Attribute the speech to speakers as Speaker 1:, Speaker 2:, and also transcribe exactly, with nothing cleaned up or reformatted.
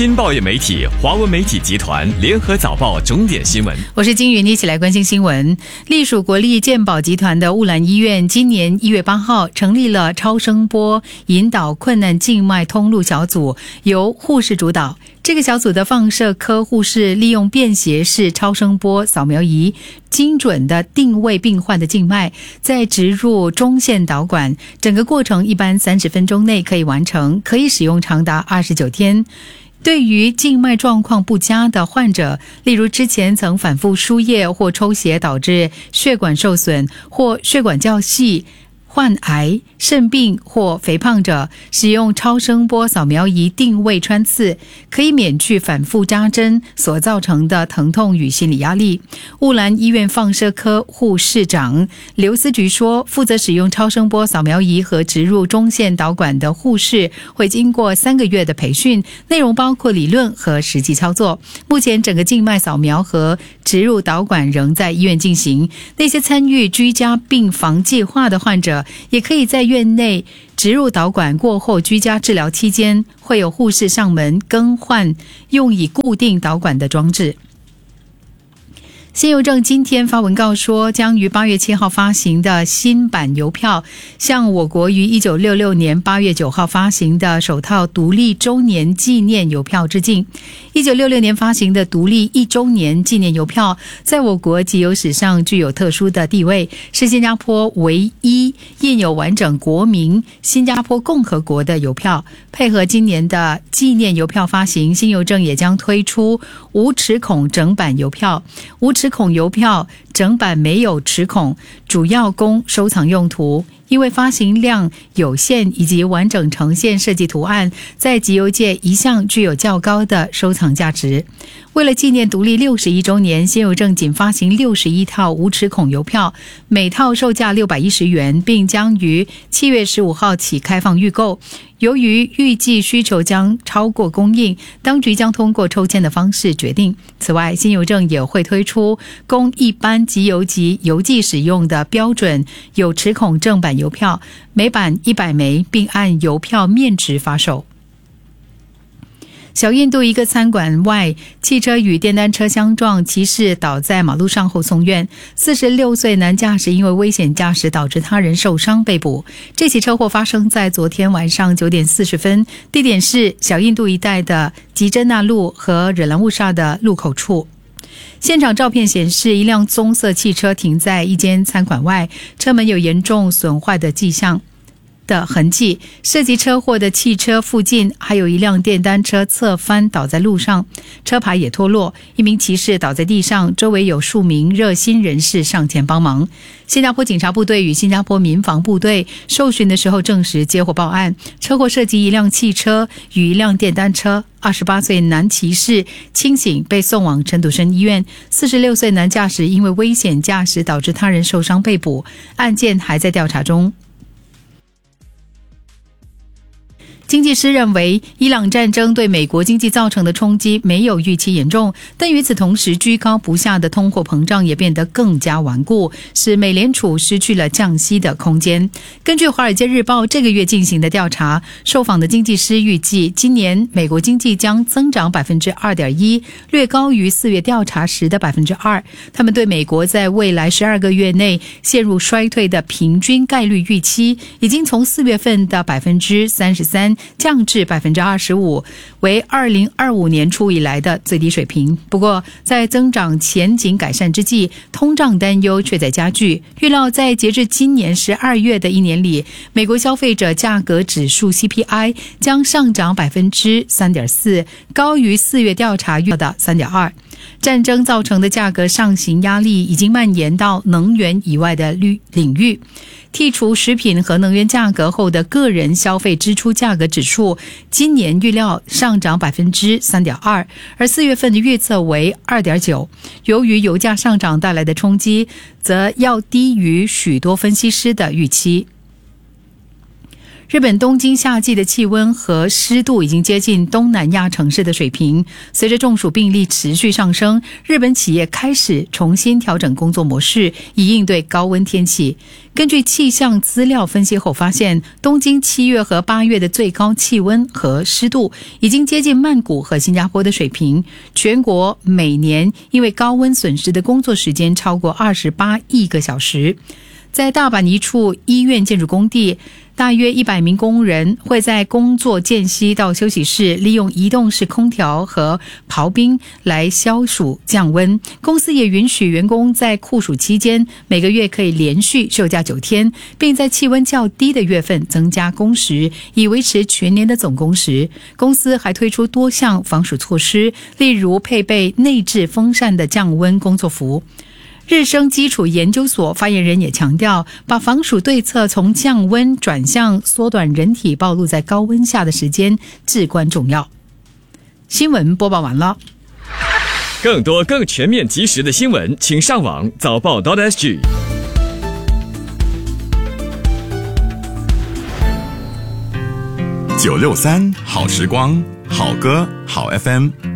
Speaker 1: 新报业媒体华文媒体集团联合早报重点新闻，
Speaker 2: 我是金云，一起来关心新闻。隶属国立健保集团的乌兰医院今年一月八号成立了超声波引导困难静脉通路小组，由护士主导。这个小组的放射科护士利用便携式超声波扫描仪精准的定位病患的静脉，再植入中线导管，整个过程一般三十分钟内可以完成，可以使用长达二十九天。对于静脉状况不佳的患者，例如之前曾反复输液或抽血导致血管受损或血管较细、患癌、肾病或肥胖者，使用超声波扫描仪定位穿刺，可以免去反复扎针所造成的疼痛与心理压力。乌兰医院放射科护士长刘思菊说，负责使用超声波扫描仪和植入中线导管的护士会经过三个月的培训，内容包括理论和实际操作。目前整个静脉扫描和植入导管仍在医院进行，那些参与居家病房计划的患者也可以在院内植入导管过后，居家治疗期间会有护士上门更换用以固定导管的装置。新邮政今天发文告说，将于八月七号发行的新版邮票向我国于一九六六年八月九号发行的首套独立周年纪念邮票致敬。一九六六年发行的独立一周年纪念邮票在我国集邮史上具有特殊的地位，是新加坡唯一印有完整国名新加坡共和国的邮票。配合今年的纪念邮票发行，新邮政也将推出无齿孔整版邮票。无齿孔邮票整版没有齿孔，主要供收藏用途。因为发行量有限以及完整呈现设计图案，在集邮界一向具有较高的收藏价值。为了纪念独立六十一周年，新邮政仅发行六十一套无齿孔邮票，每套售价六百一十元，并将于七月十五号起开放预购。由于预计需求将超过供应，当局将通过抽签的方式决定。此外，新邮政也会推出供一般集邮及邮寄使用的标准有齿孔正版邮票，每版一百枚，并按邮票面值发售。小印度一个餐馆外，汽车与电单车相撞，骑士倒在马路上后送院。四十六岁男驾驶因为危险驾驶导致他人受伤被捕。这起车祸发生在昨天晚上九点四十分，地点是小印度一带的吉珍纳路和惹兰乌萨的路口处。现场照片显示，一辆棕色汽车停在一间餐馆外，车门有严重损坏的迹象的痕迹。涉及车祸的汽车附近还有一辆电单车侧翻倒在路上，车牌也脱落。一名骑士倒在地上，周围有数名热心人士上前帮忙。新加坡警察部队与新加坡民防部队受询的时候证实接获报案，车祸涉及一辆汽车与一辆电单车。二十八岁男骑士清醒被送往陈笃生医院，四十六岁男驾驶因为危险驾驶导致他人受伤被捕，案件还在调查中。经济师认为，伊朗战争对美国经济造成的冲击没有预期严重，但与此同时，居高不下的通货膨胀也变得更加顽固，使美联储失去了降息的空间。根据《华尔街日报》这个月进行的调查，受访的经济师预计，今年美国经济将增长 百分之二点一， 略高于四月调查时的 百分之二。他们对美国在未来十二个月内陷入衰退的平均概率预期，已经从四月份的 百分之三十三降至 百分之二十五， 为二零二五年初以来的最低水平。不过，在增长前景改善之际，通胀担忧却在加剧。预料在截至今年十二月的一年里，美国消费者价格指数 C P I 将上涨 百分之三点四， 高于四月调查预料的 三点二。战争造成的价格上行压力已经蔓延到能源以外的领域。剔除食品和能源价格后的个人消费支出价格指数今年预料上涨 百分之三点二， 而四月份的预测为 二点九。 由于油价上涨带来的冲击则要低于许多分析师的预期。 日本东京夏季的气温和湿度已经接近东南亚城市的水平。随着中暑病例持续上升，日本企业开始重新调整工作模式，以应对高温天气。根据气象资料分析后发现，东京七月和八月的最高气温和湿度已经接近曼谷和新加坡的水平。全国每年因为高温损失的工作时间超过二十八亿个小时。在大阪一处医院建筑工地，大约一百名工人会在工作间隙到休息室，利用移动式空调和刨冰来消暑降温。公司也允许员工在酷暑期间每个月可以连续休假九天，并在气温较低的月份增加工时，以维持全年的总工时。公司还推出多项防暑措施，例如配备内置风扇的降温工作服。日升基础研究所发言人也强调，把防暑对策从降温转向缩短人体暴露在高温下的时间至关重要。新闻播报完了。
Speaker 1: 更多更全面及时的新闻，请上网早报 .sg。
Speaker 3: 九六三好时光，好歌好 F M。